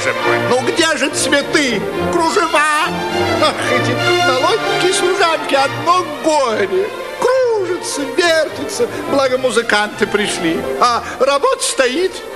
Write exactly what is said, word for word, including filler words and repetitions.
боже мой. Ну где же цветы, кружева? Ах, эти налогники и служанки, одно горе. Кружится, вертится, благо музыканты пришли. А работа стоит.